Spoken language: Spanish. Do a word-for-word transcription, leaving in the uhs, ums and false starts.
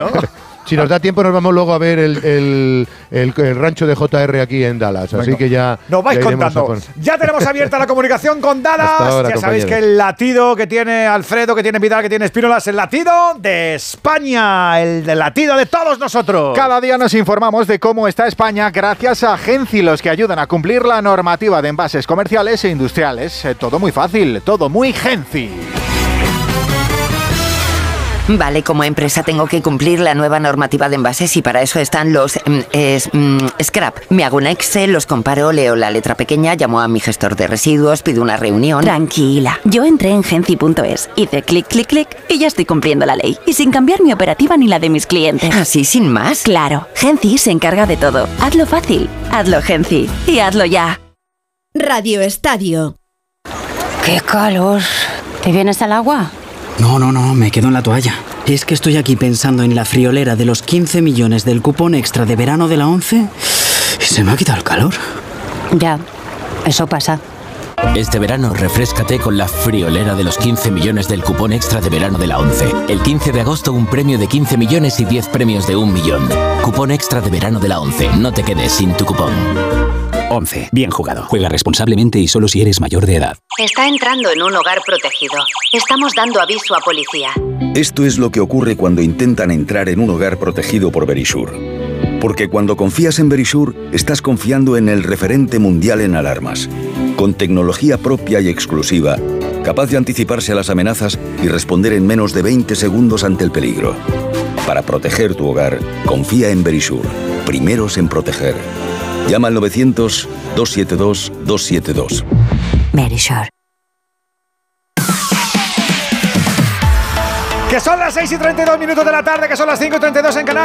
Si nos da tiempo nos vamos luego a ver el, el, el, el rancho de J R aquí en Dallas. Así bueno, que ya... Nos vais ya contando. Con... Ya tenemos abierta la comunicación con Dallas. Ahora, ya compañeros. sabéis que el latido que tiene Alfredo, que tiene Vidal, que tiene Espínola es el latido de España. El del latido de todos nosotros. Cada día nos informamos de cómo está España gracias a Genci, los que ayudan a cumplir la normativa de envases comerciales e industriales. Eh, todo muy fácil, todo muy Genci. Vale, como empresa tengo que cumplir la nueva normativa de envases y para eso están los mm, es, mm, scrap. Me hago un Excel, los comparo, leo la letra pequeña, llamo a mi gestor de residuos, pido una reunión. Tranquila, yo entré en genci punto es, hice clic, clic, clic y ya estoy cumpliendo la ley. Y sin cambiar mi operativa ni la de mis clientes. ¿Así sin más? Claro, Genci se encarga de todo. Hazlo fácil, hazlo Genci y hazlo ya. Radio Estadio. ¡Qué calor! ¿Te vienes al agua? No, no, no, me quedo en la toalla. Es que estoy aquí pensando en la friolera de los quince millones del cupón extra de verano de la ONCE y se me ha quitado el calor. Ya, eso pasa. Este verano refréscate con la friolera de los quince millones del cupón extra de verano de la ONCE. El quince de agosto un premio de quince millones y diez premios de un millón. Cupón extra de verano de la ONCE. No te quedes sin tu cupón. ONCE. Bien jugado. Juega responsablemente y solo si eres mayor de edad. Está entrando en un hogar protegido. Estamos dando aviso a policía. Esto es lo que ocurre cuando intentan entrar en un hogar protegido por Verisure. Porque cuando confías en Verisure, estás confiando en el referente mundial en alarmas. Con tecnología propia y exclusiva, capaz de anticiparse a las amenazas y responder en menos de veinte segundos ante el peligro. Para proteger tu hogar, confía en Verisure. Primeros en proteger. Llama al novecientos, dos siete dos, dos siete dos. Verisure. Que son las seis y treinta y dos minutos de la tarde, que son las cinco y treinta y dos en Canarias.